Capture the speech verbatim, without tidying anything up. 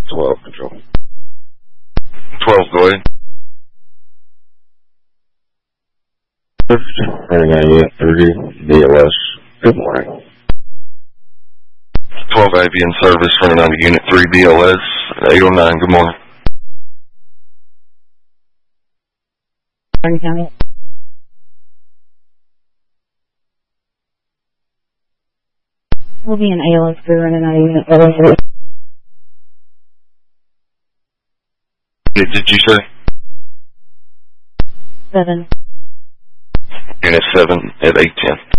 twelve, control. twelve, go ahead. Running on unit three, B L S. Good morning. twelve A V in service, running on to unit three, B L S, eight oh nine, good morning. Morning, County. We'll be in A L S crew running on unit seven. Did, did you say? Seven. Unit seven at eight ten.